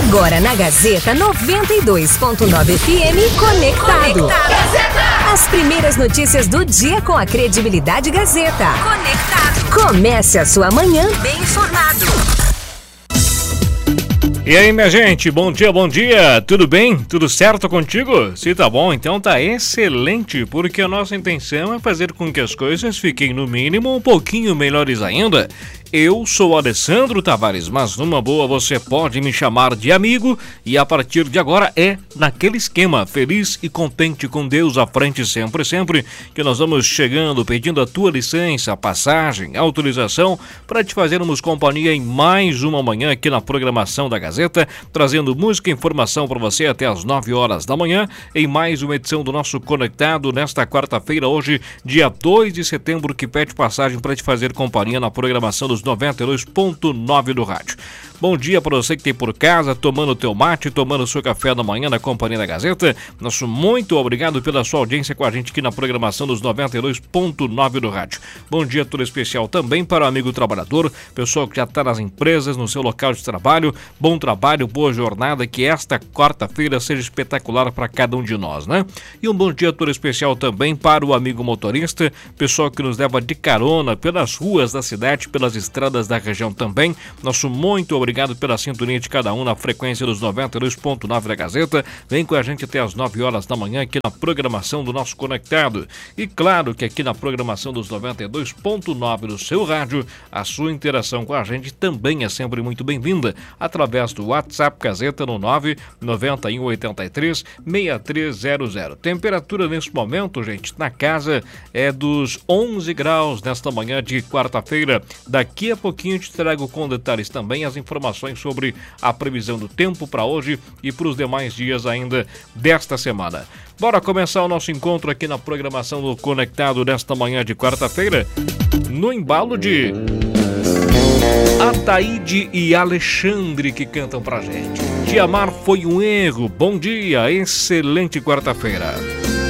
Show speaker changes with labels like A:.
A: Agora na Gazeta 92.9 FM Conectado. As primeiras notícias do dia com a credibilidade Gazeta. Conectado. Comece a sua manhã bem informado.
B: E aí, minha gente, bom dia, tudo bem? Tudo certo contigo? Se tá bom, então tá excelente, porque a nossa intenção é fazer com que as coisas fiquem no mínimo um pouquinho melhores ainda. Eu sou Alessandro Tavares, mas numa boa você pode me chamar de amigo e a partir de agora é naquele esquema, feliz e contente com Deus à frente sempre, que nós vamos chegando pedindo a tua licença, passagem, autorização para te fazermos companhia em mais uma manhã aqui na programação da Gazeta, trazendo música e informação para você até às 9 horas da manhã em mais uma edição do nosso Conectado nesta quarta-feira, hoje, dia 2 de setembro, que pede passagem para te fazer companhia na programação dos 92.9 do rádio. Bom dia para você que tem por casa, tomando o teu mate, tomando o seu café da manhã na companhia da Gazeta. Nosso muito obrigado pela sua audiência com a gente aqui na programação dos 92.9 do rádio. Bom dia todo especial também para o amigo trabalhador, pessoal que já está nas empresas, no seu local de trabalho. Bom trabalho, boa jornada, que esta quarta-feira seja espetacular para cada um de nós, né? E um bom dia todo especial também para o amigo motorista, pessoal que nos leva de carona pelas ruas da cidade, pelas estradas da região também. Nosso muito obrigado pela sintonia de cada um na frequência dos 92.9 da Gazeta. Vem com a gente até às 9 horas da manhã aqui na programação do nosso Conectado. E claro que aqui na programação dos 92.9 do seu rádio, a sua interação com a gente também é sempre muito bem-vinda através do WhatsApp Gazeta no 99183-6300. Temperatura nesse momento, gente, na casa é dos 11 graus nesta manhã de quarta-feira. Daqui a pouquinho te trago com detalhes também as informações sobre a previsão do tempo para hoje e para os demais dias ainda desta semana. Bora começar o nosso encontro aqui na programação do Conectado desta manhã de quarta-feira, no embalo de Ataíde e Alexandre, que cantam pra gente. Te amar foi um erro. Bom dia, excelente quarta-feira.